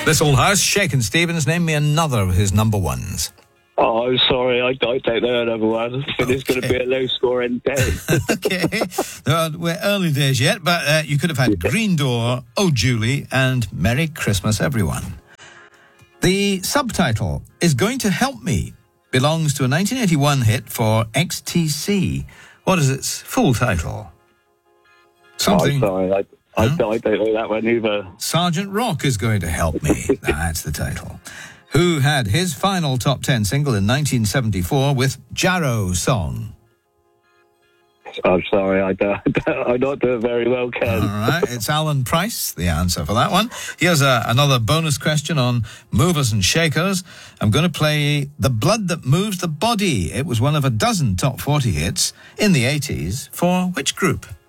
This Old House, Shakin' Stevens, name me another of his number ones. Oh, I'm sorry, I don't know another one. I think it's going to be a low-scoring day. Okay. We're early days yet, but you could have had Green Door, Oh Julie, and Merry Christmas, Everyone. The subtitle is Going to Help Me belongs to a 1981 hit for XTC. What is its full title? Something. Oh, I'm sorry, I don't know that one either. Sergeant Rock is Going to Help Me. That's the title. Who had his final top 10 single in 1974 with Jarrow Song? I'm sorry, I'm not doing very well, Ken. All right, it's Alan Price, the answer for that one. Here's another bonus question on Movers and Shakers. I'm going to play The Blood That Moves the Body. It was one of a dozen top 40 hits in the 80s for which group?